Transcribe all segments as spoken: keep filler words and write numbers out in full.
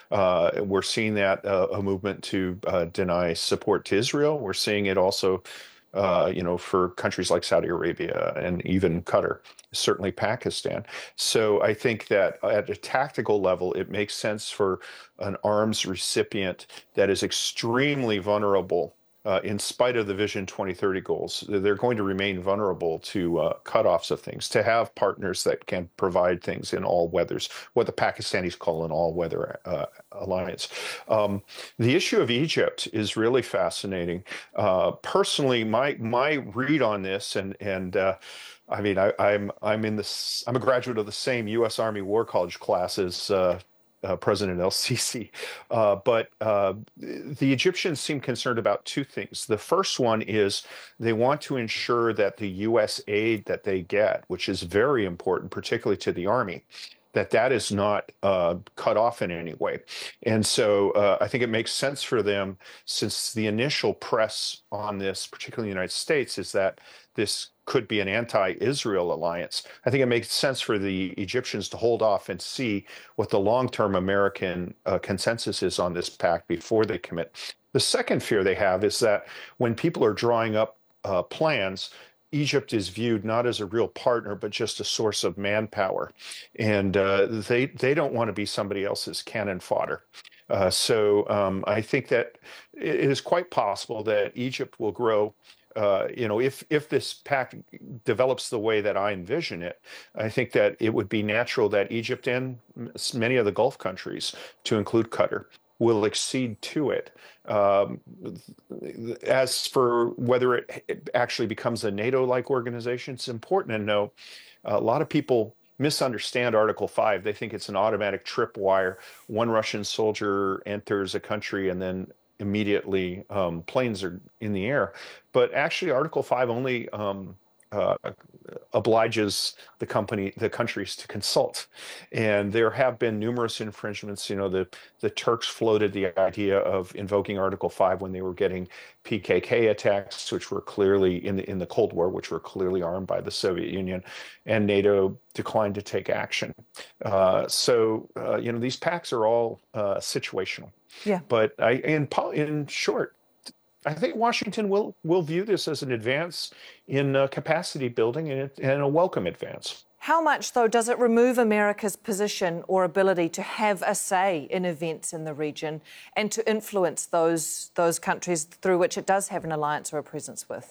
Uh, we're seeing that uh, a movement to uh, deny support to Israel. We're seeing it also, uh, you know, for countries like Saudi Arabia and even Qatar, certainly Pakistan. So I think that at a tactical level, it makes sense for an arms recipient that is extremely vulnerable. Uh, in spite of the Vision twenty thirty goals, they're going to remain vulnerable to uh, cutoffs of things, to have partners that can provide things in all weathers, what the Pakistanis call an all-weather uh, alliance. Um, the issue of Egypt is really fascinating. Uh, personally, my my read on this, and and uh, I mean, I, I'm I'm in this. I'm a graduate of the same U S Army War College classes. Uh, uh, President El-Sisi, uh, but uh, the Egyptians seem concerned about two things. The first one is they want to ensure that the U S aid that they get, which is very important, particularly to the army, that that is not uh, cut off in any way. And so uh, I think it makes sense for them, since the initial press on this, particularly in the United States, is that this could be an anti-Israel alliance. I think it makes sense for the Egyptians to hold off and see what the long-term American uh, consensus is on this pact before they commit. The second fear they have is that when people are drawing up uh, plans, Egypt is viewed not as a real partner, but just a source of manpower. And uh, they, they don't want to be somebody else's cannon fodder. Uh, so um, I think that it is quite possible that Egypt will grow. Uh, you know, if if this pact develops the way that I envision it, I think that it would be natural that Egypt and many of the Gulf countries, to include Qatar, will accede to it. Um, as for whether it actually becomes a NATO-like organization, it's important to know a lot of people misunderstand Article five. They think it's an automatic tripwire. One Russian soldier enters a country and then immediately um, planes are in the air. But actually, Article five only um, uh, obliges the company, the countries to consult. And there have been numerous infringements. You know, the, the Turks floated the idea of invoking Article five when they were getting P K K attacks, which were clearly in the, in the Cold War, which were clearly armed by the Soviet Union, and NATO declined to take action. Uh, so, uh, you know, these pacts are all uh, situational. Yeah. But I, in, in short, I think Washington will will view this as an advance in uh, capacity building, and, it, and a welcome advance. How much, though, does it remove America's position or ability to have a say in events in the region and to influence those those countries through which it does have an alliance or a presence with?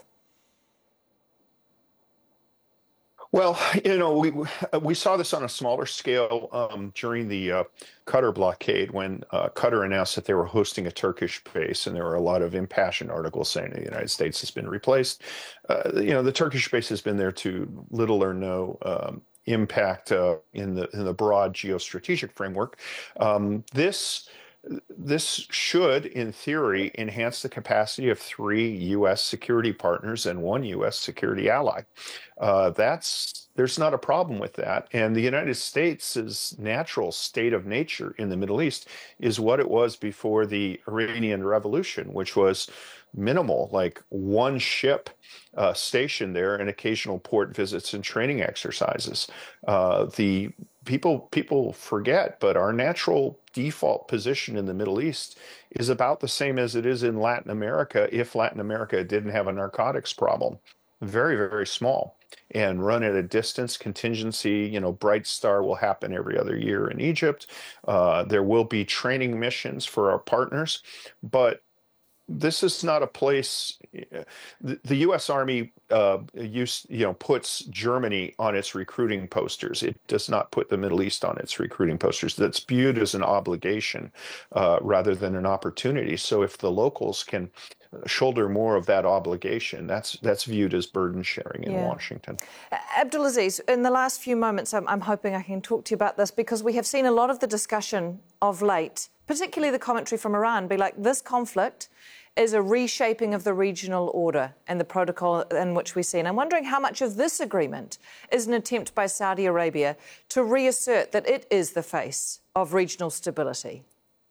Well, you know, we we saw this on a smaller scale um, during the uh, Qatar blockade, when uh, Qatar announced that they were hosting a Turkish base, and there were a lot of impassioned articles saying the United States has been replaced. Uh, you know, the Turkish base has been there to little or no um, impact uh, in the in the broad geostrategic framework. Um, this. This should, in theory, enhance the capacity of three U S security partners and one U S security ally. Uh, that's there's not a problem with that. And the United States' natural state of nature in the Middle East is what it was before the Iranian Revolution, which was minimal, like one ship uh, stationed there and occasional port visits and training exercises. Uh, the people people forget, but our natural default position in the Middle East is about the same as it is in Latin America, if Latin America didn't have a narcotics problem. Very, very small, and run at a distance. Contingency, you know, Bright Star will happen every other year in Egypt. Uh, there will be training missions for our partners, but this is not a place. The, the U S Army uh, use, you know, puts Germany on its recruiting posters. It does not put the Middle East on its recruiting posters. That's viewed as an obligation uh, rather than an opportunity. So if the locals can shoulder more of that obligation, that's that's viewed as burden sharing in yeah. Washington. Abdulaziz, in the last few moments, I'm, I'm hoping I can talk to you about this, because we have seen a lot of the discussion of late, particularly the commentary from Iran, be like, this conflict is a reshaping of the regional order and the protocol in which we see. And I'm wondering how much of this agreement is an attempt by Saudi Arabia to reassert that it is the face of regional stability.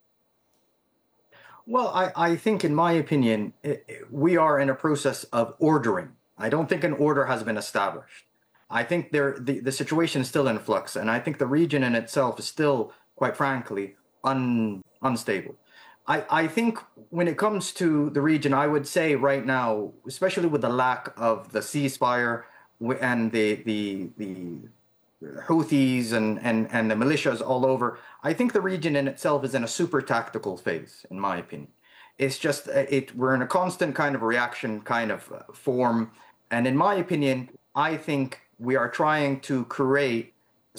Well, I, I think, in my opinion, it, it, we are in a process of ordering. I don't think an order has been established. I think there the, the situation is still in flux, and I think the region in itself is still, quite frankly, un, unstable. I, I think when it comes to the region, I would say right now, especially with the lack of the ceasefire and the the the Houthis and, and, and the militias all over, I think the region in itself is in a super tactical phase, in my opinion. It's just it we're in a constant kind of reaction kind of form, and in my opinion, I think we are trying to create